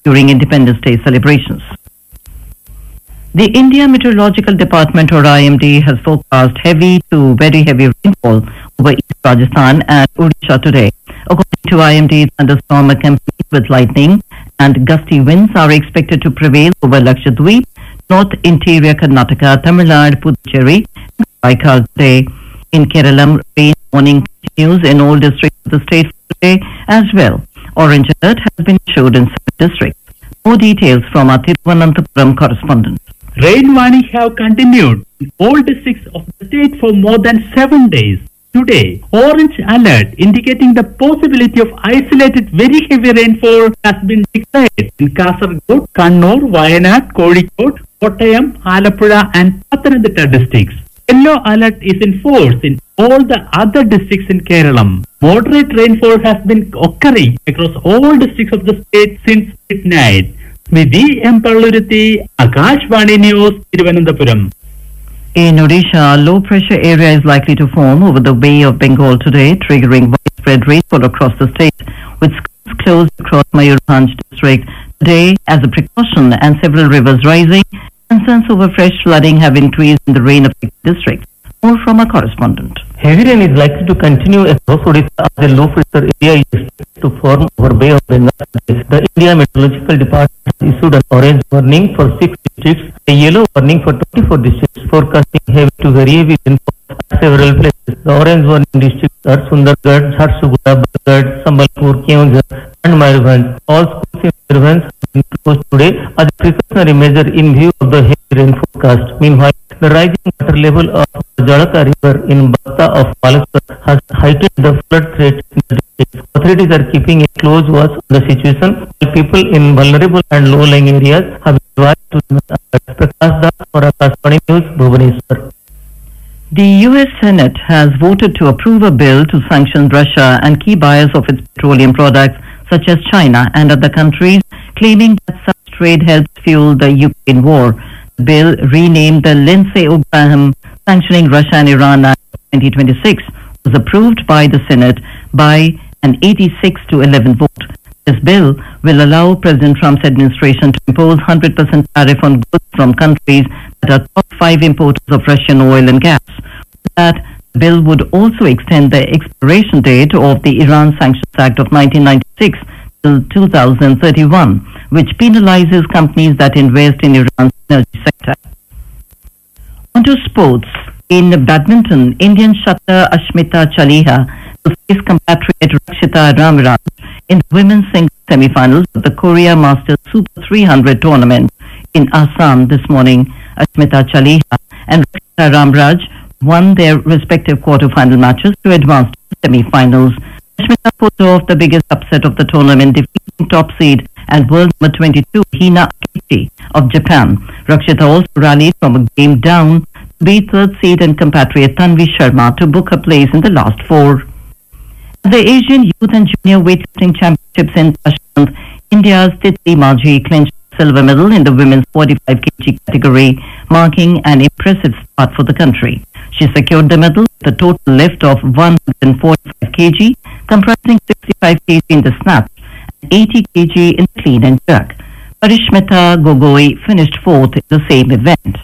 during Independence Day celebrations. The India Meteorological Department, or IMD, has forecast heavy to very heavy rainfall over East Rajasthan and Odisha today. According to IMD, thunderstorm accompanied with lightning and gusty winds are expected to prevail over Lakshadweep, North Interior Karnataka, Tamil Nadu, Puducherry, and Karaikal today. In Kerala, rain warning continues in all districts of the state today as well. Orange alert has been issued in 7 districts. More details from our Thiruvananthapuram correspondent. Rain warning have continued in all districts of the state for more than 7 days. Today, orange alert indicating the possibility of isolated very heavy rainfall has been declared in Kasaragod, Kannur, Wayanad, Kozhikode, Kottayam, Alappuzha and Pathanamthitta districts. Yellow alert is in force in all the other districts in Kerala. Moderate rainfall has been occurring across all districts of the state since midnight. Smidhi M. Palluruthi, Akashvani News, Thiruvananthapuram. In Odisha, a low-pressure area is likely to form over the Bay of Bengal today, triggering widespread rainfall across the state, with schools closed across Mayurbhanj district today as a precaution and several rivers rising. Concerns over fresh flooding have increased in the rain-affected districts. More from our correspondent. Heavy rain is likely to continue across Odisha as the low-pressure area is expected to form over Bay of Bengal. The India Meteorological Department has issued an orange warning for 6 districts, a yellow warning for 24 districts, forecasting heavy to very heavy rainfall at several places. The orange warning districts are Sundargarh, Jharsuguda, Balgad, Sambalpur, Keonjhar and Mayurbhanj. All schools in Mayurbhanj have been closed today as a precautionary measure in view of the heavy rain forecast. Meanwhile, the rising water level of the Jalaka River in Basta of Palakkad has heightened the flood threat in the district. Authorities are keeping a close watch on the situation, while people in vulnerable and low-lying areas have been advised to Prakash Das for Akashvani News, Bhubaneswar. The U.S. Senate has voted to approve a bill to sanction Russia and key buyers of its petroleum products, such as China and other countries, claiming that such trade helps fuel the Ukraine war. The bill, renamed the Lindsey Graham Sanctioning Russia and Iran Act 2026, was approved by the Senate by an 86-11 vote. This bill will allow President Trump's administration to impose 100% tariff on goods from countries that are top 5 importers of Russian oil and gas. That bill would also extend the expiration date of the Iran Sanctions Act of 1996 till 2031, which penalizes companies that invest in Iran's energy sector. On to sports. In badminton, Indian shuttler Ashmita Chaliha will face compatriot Rakshita Ramraj in the women's singles semi-finals of the Korea Masters Super 300 tournament in Assam this morning. Ashmita Chaliha and Rakshita Ramraj won their respective quarter-final matches to advance to the semi-finals. Ashmita put off the biggest upset of the tournament, defeating top seed and world number 22 Hina Akichi of Japan. Rakshita also rallied from a game down to beat third seed and compatriot Tanvi Sharma to book a place in the last 4. The Asian Youth and Junior Weightlifting Championships in Tashkent, India's Titli Majhi clinched the silver medal in the women's 45 kg category, marking an impressive start for the country. She secured the medal with a total lift of 145 kg, comprising 65 kg in the snatch and 80 kg in the clean and jerk. Parishmita Gogoi finished 4th in the same event.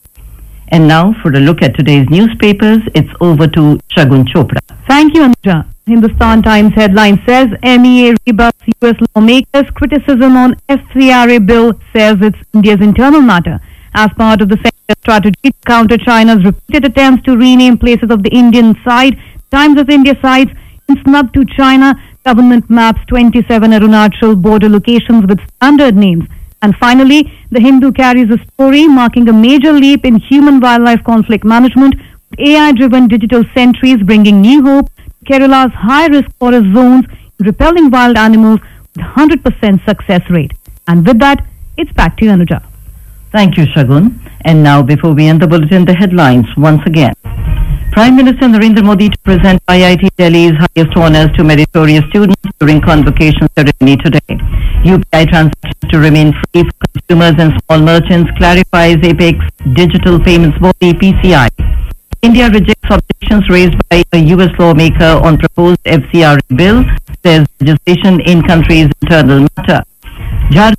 And now, for a look at today's newspapers, it's over to Shagun Chopra. Thank you, Anuja. Hindustan Times headline says MEA rebuffs US lawmakers' criticism on FCRA bill, says it's India's internal matter. As part of the sector strategy to counter China's repeated attempts to rename places of the Indian side, Times of India cites in snub to China, government maps 27 Arunachal border locations with standard names. And finally, The Hindu carries a story marking a major leap in human-wildlife conflict management, with AI-driven digital sentries bringing new hope to Kerala's high-risk forest zones, repelling wild animals with 100% success rate. And with that, it's back to you, Anuja. Thank you, Shagun. And now, before we end the bulletin, the headlines once again. Prime Minister Narendra Modi to present IIT Delhi's highest honours to meritorious students during convocation ceremony today. UPI transactions to remain free for consumers and small merchants, clarifies Apex Digital Payments Body PCI. India rejects objections raised by a US lawmaker on proposed FCRA bill, says legislation in country's internal matter. Jharkhand